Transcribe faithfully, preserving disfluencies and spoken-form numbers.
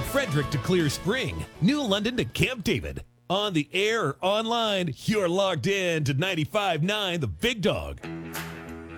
Frederick to Clear Spring, New London to Camp David. On the air or online, you're logged in to ninety-five point nine The Big Dog.